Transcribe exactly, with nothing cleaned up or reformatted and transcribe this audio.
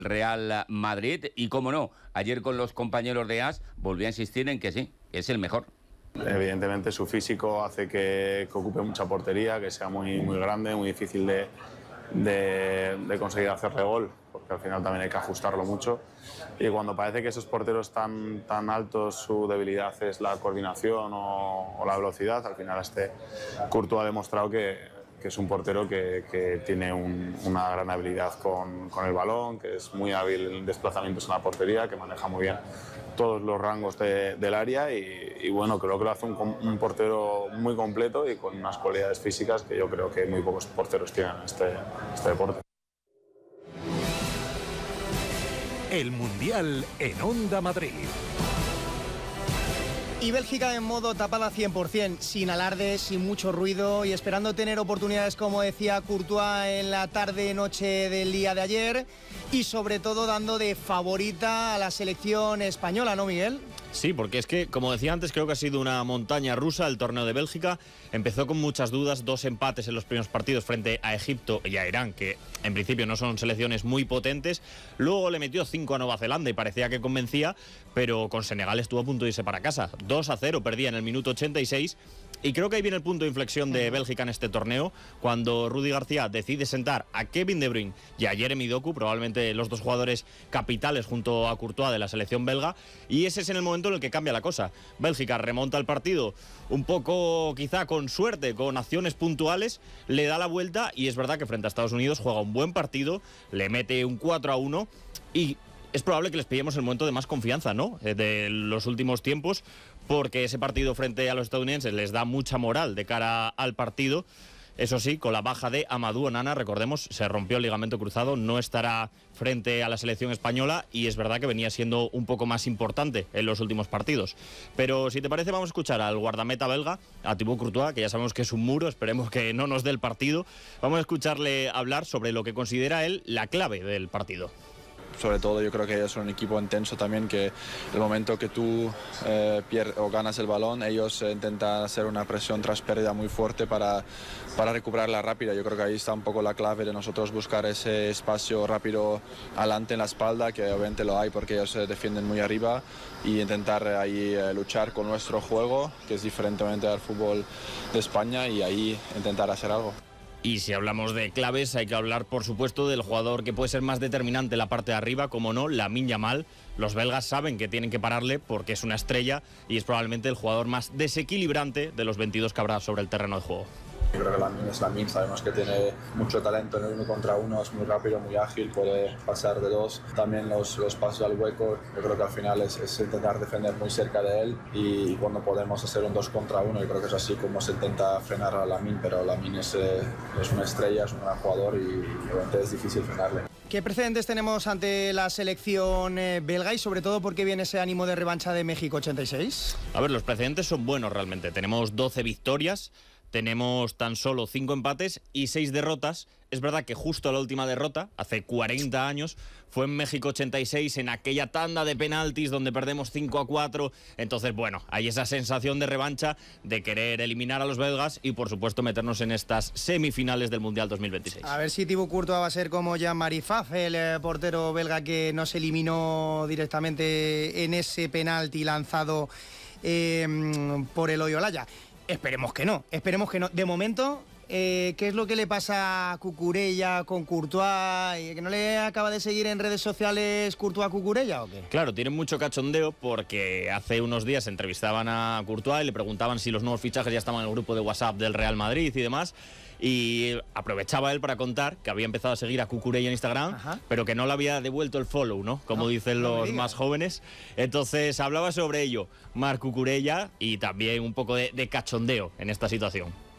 Real Madrid. Y cómo no, ayer con los compañeros de A S volvió a insistir en que sí, que es el mejor. Evidentemente su físico hace que, que ocupe mucha portería, que sea muy, muy grande, muy difícil de, de, de conseguir hacerle gol, porque al final también hay que ajustarlo mucho. Y cuando parece que esos porteros tan, tan altos, su debilidad es la coordinación o, o la velocidad, al final este Courtois ha demostrado que, que es un portero que, que tiene un, una gran habilidad con, con el balón, que es muy hábil en desplazamientos en la portería, que maneja muy bien todos los rangos de, del área y, y bueno, creo que lo hace un, un portero muy completo y con unas cualidades físicas que yo creo que muy pocos porteros tienen en este, este deporte. El Mundial en Onda Madrid. Y Bélgica en modo tapada cien por cien, sin alardes, sin mucho ruido y esperando tener oportunidades, como decía Courtois, en la tarde-noche del día de ayer y sobre todo dando de favorita a la selección española, ¿no, Miguel? Sí, porque es que, como decía antes, creo que ha sido una montaña rusa el torneo de Bélgica. Empezó con muchas dudas, dos empates en los primeros partidos frente a Egipto y a Irán, que en principio no son selecciones muy potentes. Luego le metió cinco a Nueva Zelanda y parecía que convencía, pero con Senegal estuvo a punto de irse para casa. dos a cero perdía en el minuto ochenta y seis. Y creo que ahí viene el punto de inflexión de Bélgica en este torneo, cuando Rudi García decide sentar a Kevin De Bruyne y a Jeremy Doku, probablemente los dos jugadores capitales junto a Courtois de la selección belga, y ese es en el momento en el que cambia la cosa. Bélgica remonta el partido un poco quizá con suerte, con acciones puntuales, le da la vuelta y es verdad que frente a Estados Unidos juega un buen partido, le mete un cuatro a uno y es probable que les pillemos el momento de más confianza, ¿no?, de los últimos tiempos, porque ese partido frente a los estadounidenses les da mucha moral de cara al partido. Eso sí, con la baja de Amadou Onana, recordemos, se rompió el ligamento cruzado, no estará frente a la selección española y es verdad que venía siendo un poco más importante en los últimos partidos. Pero si te parece, vamos a escuchar al guardameta belga, a Thibaut Courtois, que ya sabemos que es un muro, esperemos que no nos dé el partido. Vamos a escucharle hablar sobre lo que considera él la clave del partido. Sobre todo yo creo que es un equipo intenso también, que el momento que tú eh, pierdes o ganas el balón, ellos eh, intentan hacer una presión tras pérdida muy fuerte para, para recuperarla rápida. Yo creo que ahí está un poco la clave de nosotros buscar ese espacio rápido adelante en la espalda, que obviamente lo hay porque ellos se defienden muy arriba, y intentar ahí eh, luchar con nuestro juego, que es diferentemente al fútbol de España, y ahí intentar hacer algo. Y si hablamos de claves, hay que hablar, por supuesto, del jugador que puede ser más determinante en la parte de arriba, como no, Lamine Yamal. Los belgas saben que tienen que pararle porque es una estrella y es probablemente el jugador más desequilibrante de los veintidós que habrá sobre el terreno de juego. Yo creo que Lamine es Lamine, sabemos que tiene mucho talento en el uno contra uno, es muy rápido, muy ágil, puede pasar de dos. También los, los pasos al hueco, yo creo que al final es, es intentar defender muy cerca de él, y, y cuando podemos hacer un dos contra uno, yo creo que es así como se intenta frenar a Lamine, pero Lamine es, eh, es una estrella, es un gran jugador y, y obviamente es difícil frenarle. ¿Qué precedentes tenemos ante la selección eh, belga y sobre todo por qué viene ese ánimo de revancha de México ochenta y seis? A ver, los precedentes son buenos realmente. Tenemos doce victorias, tenemos tan solo cinco empates y seis derrotas. Es verdad que justo la última derrota, hace cuarenta años, fue en México ochenta y seis, en aquella tanda de penaltis donde perdemos cinco a cuatro. Entonces, bueno, hay esa sensación de revancha, de querer eliminar a los belgas y, por supuesto, meternos en estas semifinales del Mundial dos mil veintiséis. A ver si Thibaut Courtois va a ser como Jean-Marie Pfaff, el eh, portero belga que nos eliminó directamente en ese penalti lanzado eh, por Eloy Olaya. Esperemos que no, esperemos que no. De momento, eh, ¿qué es lo que le pasa a Cucurella con Courtois? ¿Que no le acaba de seguir en redes sociales Courtois a Cucurella o qué? Claro, tienen mucho cachondeo porque hace unos días entrevistaban a Courtois y le preguntaban si los nuevos fichajes ya estaban en el grupo de WhatsApp del Real Madrid y demás. Y aprovechaba él para contar que había empezado a seguir a Cucurella en Instagram, Ajá. pero que no le había devuelto el follow, ¿no? Como no, dicen no los más jóvenes. Entonces hablaba sobre ello Marc Cucurella y también un poco de, de cachondeo en esta situación.